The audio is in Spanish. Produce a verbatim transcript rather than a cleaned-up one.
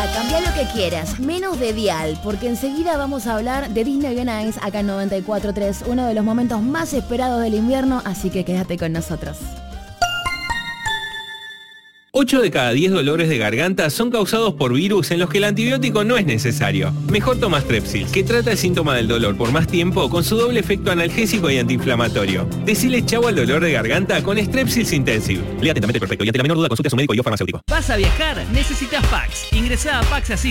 Mira, cambia lo que quieras, menos de dial, porque enseguida vamos a hablar de Disney on Ice acá en noventa y cuatro punto tres, uno de los momentos más esperados del invierno, así que quédate con nosotros. ocho de cada diez dolores de garganta son causados por virus en los que el antibiótico no es necesario. Mejor toma Strepsils, que trata el síntoma del dolor por más tiempo con su doble efecto analgésico y antiinflamatorio. Decile chau al dolor de garganta con Strepsils Intensive. Lea atentamente el prospecto y ante la menor duda consulte a su médico y o farmacéutico. ¿Vas a viajar? Necesitas Pax. Ingresá a Pax Así